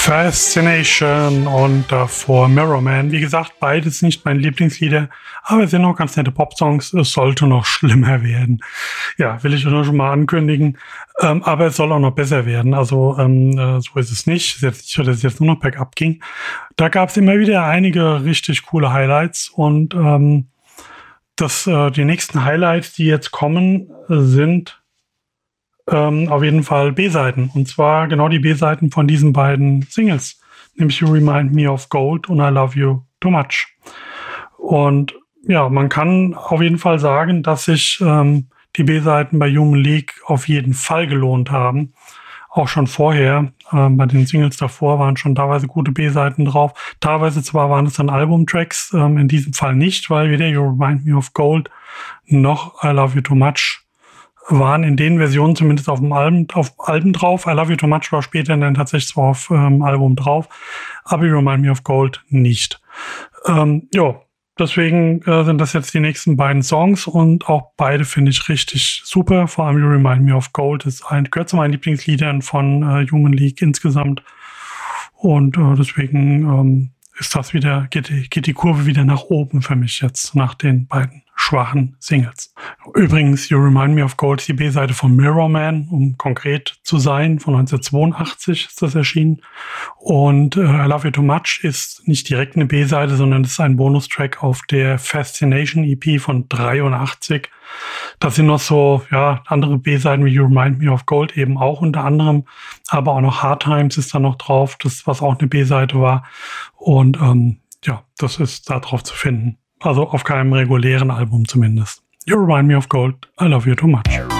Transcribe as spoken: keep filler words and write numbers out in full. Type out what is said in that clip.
Fascination und davor Mirror Man. Wie gesagt, beides nicht meine Lieblingslieder, aber es sind noch ganz nette Pop-Songs. Es sollte noch schlimmer werden. Ja, will ich euch schon mal ankündigen. Ähm, aber es soll auch noch besser werden. Also ähm, äh, so ist es nicht. Es ist jetzt nicht so, dass es jetzt nur noch bergab ging. Da gab es immer wieder einige richtig coole Highlights und ähm, das, äh, die nächsten Highlights, die jetzt kommen, sind Ähm, auf jeden Fall B-Seiten. Und zwar genau die B-Seiten von diesen beiden Singles. Nämlich You Remind Me of Gold und I Love You Too Much. Und ja, man kann auf jeden Fall sagen, dass sich ähm, die B-Seiten bei Human League auf jeden Fall gelohnt haben. Auch schon vorher. Ähm, bei den Singles davor waren schon teilweise gute B-Seiten drauf. Teilweise zwar waren es dann Albumtracks, ähm, in diesem Fall nicht, weil weder You Remind Me of Gold noch I Love You Too Much waren in den Versionen zumindest auf dem Album, auf Alben drauf. I Love You Too Much war später dann tatsächlich zwar auf ähm, Album drauf, aber You Remind Me of Gold nicht. Ähm, ja, deswegen äh, sind das jetzt die nächsten beiden Songs und auch beide finde ich richtig super. Vor allem You Remind Me of Gold ist ein, gehört zu meinen Lieblingsliedern von äh, Human League insgesamt. Und äh, deswegen ähm, ist das wieder, geht die, geht die Kurve wieder nach oben für mich jetzt nach den beiden schwachen Singles. Übrigens, You Remind Me of Gold ist die B-Seite von Mirror Man, um konkret zu sein. Von neunzehnhundertzweiundachtzig ist das erschienen. Und äh, I Love You Too Much ist nicht direkt eine B-Seite, sondern es ist ein Bonustrack auf der Fascination E P von dreiundachtzig. Da sind noch so ja andere B-Seiten wie You Remind Me of Gold eben auch unter anderem. Aber auch noch Hard Times ist da noch drauf, das was auch eine B-Seite war. Und ähm, ja, das ist da drauf zu finden. Also auf keinem regulären Album zumindest. You Remind Me of Gold, I Love You Too Much.